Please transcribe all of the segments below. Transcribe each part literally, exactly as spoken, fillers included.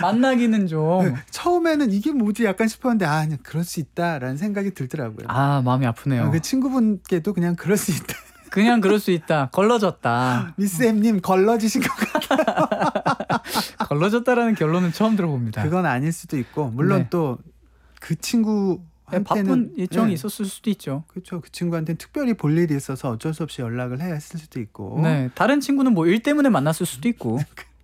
만나기는 좀. 네, 처음에는 이게 뭐지 약간 싶었는데 아 그냥 그럴 수 있다라는 생각이 들더라고요. 아 마음이 아프네요. 그 친구분께도 그냥 그럴 수 있다. 그냥 그럴 수 있다. 걸러졌다. 미스 M님 걸러지신 것 같아요. 걸러졌다라는 결론은 처음 들어봅니다. 그건 아닐 수도 있고 물론 네. 또 그 친구 네, 바쁜 일정이 네. 있었을 수도 있죠. 그렇죠. 그 친구한테는 특별히 볼 일이 있어서 어쩔 수 없이 연락을 해야 했을 수도 있고. 네, 다른 친구는 뭐 일 때문에 만났을 수도 있고.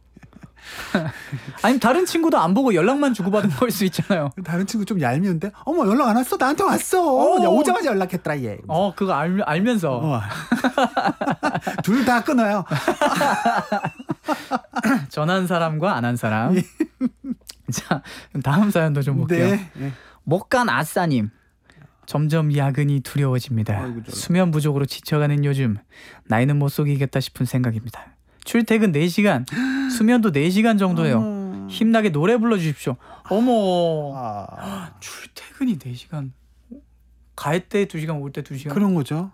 아니면 다른 친구도 안 보고 연락만 주고받은 걸 수 있잖아요. 다른 친구 좀 얄미운데? 어머 연락 안 왔어? 나한테 왔어. 어. 오자마자 연락했더라 얘. 어 그거 알, 알면서. 어. 둘 다 끊어요. 전한 사람과 안 한 사람. 자 다음 사연도 좀 볼게요. 네. 네. 못간 아싸님. 점점 야근이 두려워집니다. 아이고, 수면 부족으로 지쳐가는 요즘 나이는 못 속이겠다 싶은 생각입니다. 출퇴근 네 시간, 수면도 네 시간 정도예요. 음... 힘나게 노래 불러주십시오. 어머, 아... 출퇴근이 네 시간, 갈 때 두 시간, 올 때 두 시간. 그런 거죠.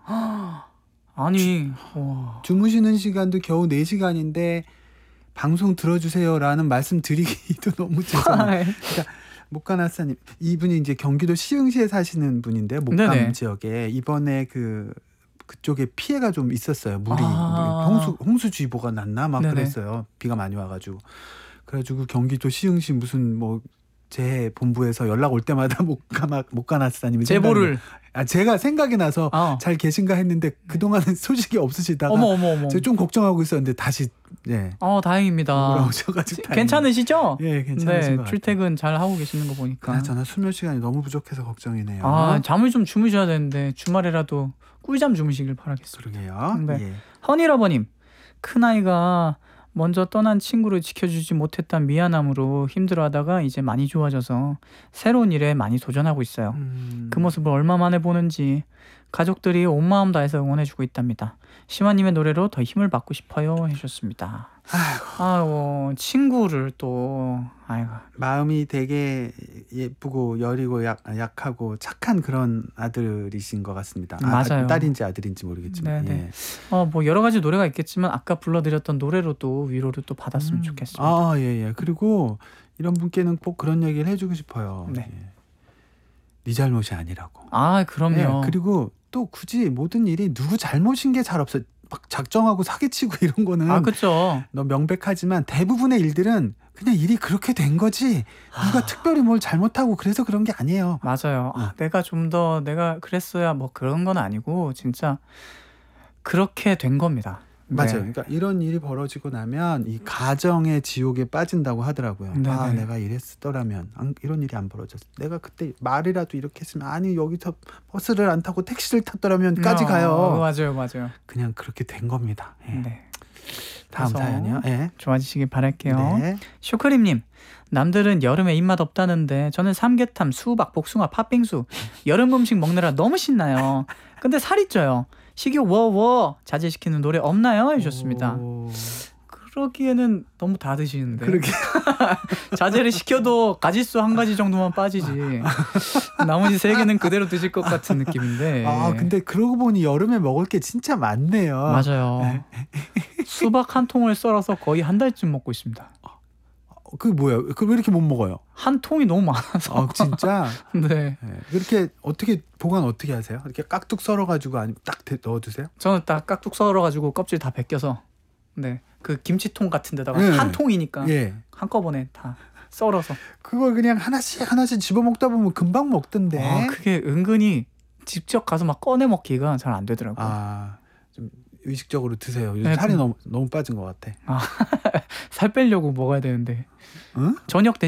아니, 주, 와. 주무시는 시간도 겨우 네 시간인데 방송 들어주세요라는 말씀 드리기도 너무 죄송해요. 그러니까 목간아싸님, 이분이 이제 경기도 시흥시에 사시는 분인데요. 목감 네네. 지역에 이번에 그 그쪽에 피해가 좀 있었어요. 물이, 아~ 물이 홍수 홍수주의보가 났나 막 네네. 그랬어요. 비가 많이 와가지고 그래가지고 경기도 시흥시 무슨 뭐 재 본부에서 연락 올 때마다 목감 목간아싸님이 제보를 아 제가 생각이 나서 어. 잘 계신가 했는데 그 동안은 소식이 없으시다가 어머 어머 어머 제가 좀 걱정하고 있었는데 다시 네. 어 다행입니다. 오셔가지고 괜찮으시죠? 예, 괜찮으신 네, 것 출퇴근 잘 하고 계시는 거 보니까. 그나저나 수면 시간이 너무 부족해서 걱정이네요. 아 잠을 좀 주무셔야 되는데 주말에라도 꿀잠 주무시길 바라겠습니다. 그러게요. 네. 예. 허니러버님, 큰아이가 먼저 떠난 친구를 지켜주지 못했던 미안함으로 힘들어하다가 이제 많이 좋아져서 새로운 일에 많이 도전하고 있어요. 음... 그 모습을 얼마 만에 보는지 가족들이 온 마음 다해서 응원해주고 있답니다. 시마님의 노래로 더 힘을 받고 싶어요 해주셨습니다. 아이고, 아이고 친구를 또 아이고. 마음이 되게 예쁘고 여리고 약, 약하고 착한 그런 아들이신 것 같습니다. 아, 맞아요. 딸인지 아들인지 모르겠지만. 네네. 예. 어, 뭐 여러 가지 노래가 있겠지만 아까 불러드렸던 노래로 또 위로를 또 받았으면 음. 좋겠습니다. 아, 예, 예. 그리고 이런 분께는 꼭 그런 얘기를 해주고 싶어요. 네. 예. 네 잘못이 아니라고. 아, 그럼요. 예, 그리고 또 굳이 모든 일이 누구 잘못인 게 잘 없어요. 막 작정하고 사기치고 이런 거는 아, 그렇죠. 너무 명백하지만 대부분의 일들은 그냥 일이 그렇게 된 거지 누가 아... 특별히 뭘 잘못하고 그래서 그런 게 아니에요. 맞아요. 어. 아, 내가 좀 더 내가 그랬어야 뭐 그런 건 아니고 진짜 그렇게 된 겁니다. 맞아요. 네. 그러니까 이런 일이 벌어지고 나면 이 가정의 지옥에 빠진다고 하더라고요. 네네. 아, 내가 이랬더라면 안, 이런 일이 안 벌어졌어. 내가 그때 말이라도 이렇게 했으면 아니 여기서 버스를 안 타고 택시를 탔더라면까지 어, 가요. 맞아요, 맞아요. 그냥 그렇게 된 겁니다. 예. 네. 다음 사연이요. 예. 좋아지시길 바랄게요. 네. 슈크림님, 남들은 여름에 입맛 없다는데 저는 삼계탕, 수박, 복숭아, 팥빙수 여름 음식 먹느라 너무 신나요. 근데 살이 쪄요. 식욕 워워 자제시키는 노래 없나요? 해주셨습니다. 오... 그러기에는 너무 다 드시는데. 그러게. 자제를 시켜도 가지수 한 가지 정도만 빠지지. 나머지 세 개는 그대로 드실 것 같은 느낌인데. 아 근데 그러고 보니 여름에 먹을 게 진짜 많네요. 맞아요. 수박 한 통을 썰어서 거의 한 달쯤 먹고 있습니다. 그 뭐야? 그 왜 이렇게 못 먹어요? 한 통이 너무 많아서. 아 진짜? 네. 네. 그렇게 어떻게 보관 어떻게 하세요? 이렇게 깍둑 썰어가지고 아니면 딱 넣어두세요? 저는 딱 깍둑 썰어가지고 껍질 다 벗겨서 네 그 김치통 같은 데다가 네. 한 통이니까 예. 한꺼번에 다 썰어서. 그걸 그냥 하나씩 하나씩 집어 먹다 보면 금방 먹던데. 아 그게 은근히 직접 가서 막 꺼내 먹기가 잘 안 되더라고요. 아 좀 의식적으로 드세요. 요즘 네, 살이 그... 너무 너무 빠진 것 같아. 아, 살 빼려고 먹어야 되는데. 응? 저녁 대